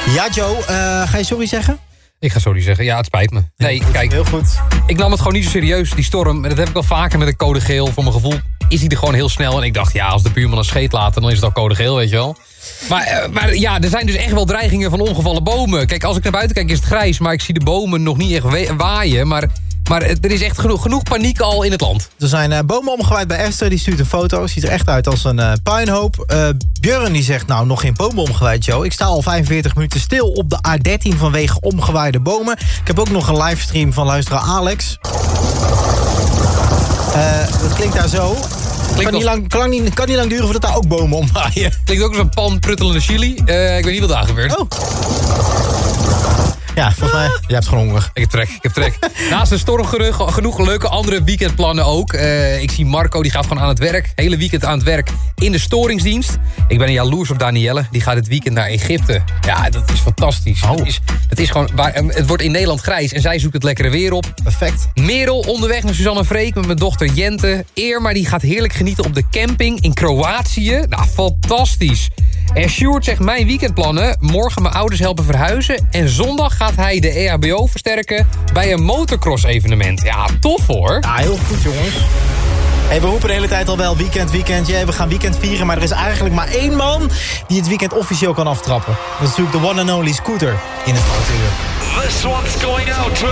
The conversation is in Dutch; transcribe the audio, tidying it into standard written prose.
Ja, Joe, ga je sorry zeggen? Ik ga sorry zeggen. Ja, het spijt me. Nee, kijk. Heel goed. Ik nam het gewoon niet zo serieus, die storm. En dat heb ik wel vaker met een code geel. Voor mijn gevoel is hij er gewoon heel snel. En ik dacht, ja, als de buurman een scheet laat, dan is het al code geel, weet je wel. Maar ja, er zijn dus echt wel dreigingen van omgevallen bomen. Kijk, als ik naar buiten kijk is het grijs, maar ik zie de bomen nog niet echt waaien. Maar er is echt genoeg paniek al in het land. Er zijn bomen omgewaaid bij Esther, die stuurt een foto. Ziet er echt uit als een puinhoop. Björn die zegt, nou, nog geen bomen omgewaaid, Joe. Ik sta al 45 minuten stil op de A13 vanwege omgewaaide bomen. Ik heb ook nog een livestream van luisteraar Alex. Dat klinkt daar zo. Kan niet lang duren voordat daar ook bomen omwaaien. Klinkt ook als een pan pruttelende chili. Ik weet niet wat daar gebeurt. Oh. Ja, volgens mij, je hebt gewoon honger. Ik heb trek. Naast de storm genoeg leuke andere weekendplannen ook. Ik zie Marco, die gaat gewoon aan het werk. Hele weekend aan het werk in de storingsdienst. Ik ben jaloers op Danielle. Die gaat dit weekend naar Egypte. Ja, dat is fantastisch. Oh. Het is gewoon, het wordt in Nederland grijs en zij zoekt het lekkere weer op. Perfect. Merel onderweg naar Suzanne Freek met mijn dochter Jente. Irma die gaat heerlijk genieten op de camping in Kroatië. Nou, fantastisch. En Sjoerd zegt mijn weekendplannen. Morgen mijn ouders helpen verhuizen. En zondag gaat hij de EHBO versterken bij een motocross evenement. Ja, tof hoor. Ja, heel goed jongens. Hey, we roepen de hele tijd al wel weekend. Ja, we gaan weekend vieren, maar er is eigenlijk maar één man die het weekend officieel kan aftrappen. Dat is natuurlijk de one and only Scooter in het grote uur. This one's going out to